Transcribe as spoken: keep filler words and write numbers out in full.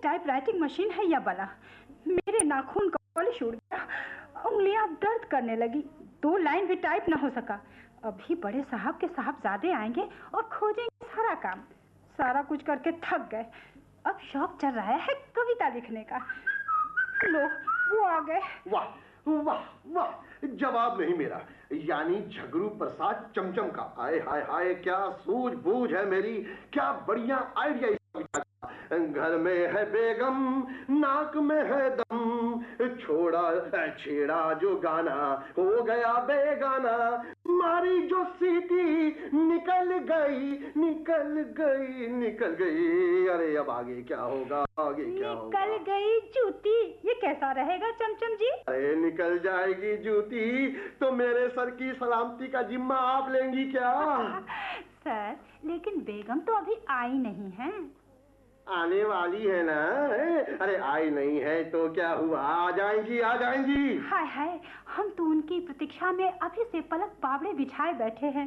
Typewriting machine है या बला। मेरे नाखून का पॉलिश उड़ गया, उंगलियां दर्द करने लगी, दो लाइन भी टाइप ना हो सका। अभी बड़े साहब के साहबजादे आएंगे और खोजेंगे सारा काम। सारा कुछ करके थक गए, अब शौक चल रहा है कविता लिखने का। लो, वो आ गए। वाह वाह वाह, जवाब नहीं मेरा, यानी झगरू प्रसाद चमचम का। आए हाय हाय, क्या सूझबूझ है मेरी, क्या बढ़िया आइडिया इस कविता का। घर में है बेगम, नाक में है दम, छोड़ा छेड़ा जो गाना हो गया बेगाना, मारी जो सीटी निकल गई निकल गई निकल गई। अरे अब आगे क्या होगा, आगे क्या होगा। निकल गई जूती, ये कैसा रहेगा चमचम जी? अरे निकल जाएगी जूती तो मेरे सर की सलामती का जिम्मा आप लेंगी क्या? सर, लेकिन बेगम तो अभी आई नहीं है। आने वाली है ना। अरे आई नहीं है तो क्या हुआ, आ जाएंगी आ जाएंगी। हाय हाय, हम तो उनकी प्रतीक्षा में अभी से पलक पावड़े बिछाए बैठे हैं।